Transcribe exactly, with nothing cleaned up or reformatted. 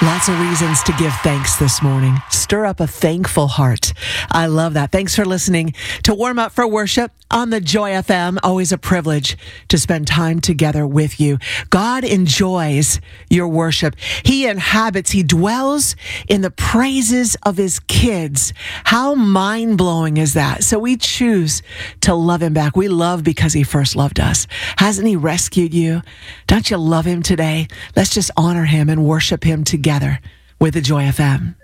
Lots of reasons to give thanks this morning. Stir up a thankful heart. I love that. Thanks for listening to Warm Up for Worship on the Joy F M. Always a privilege to spend time together with you. God enjoys your worship. He inhabits, he dwells in the praises of his kids. How mind-blowing is that? So we choose to love him back. We love because he first loved us. Hasn't he rescued you? Don't you love him today? Let's just honor him and worship him together with the Joy F M.